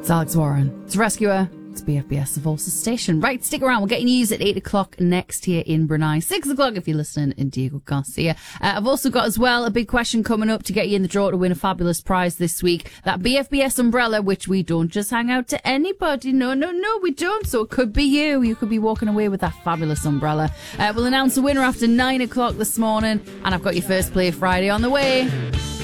It's Alex Warren. It's Rescuer. It's BFBS, the Volsa station. Right, stick around. We'll get you news at 8 o'clock next here in Brunei. 6 o'clock if you're listening in Diego Garcia. I've also got as well a big question coming up to get you in the draw to win a fabulous prize this week. That BFBS umbrella, which we don't just hang out to anybody. No, we don't. So it could be you. You could be walking away with that fabulous umbrella. We'll announce the winner after 9 o'clock this morning. And I've got your first play Friday on the way.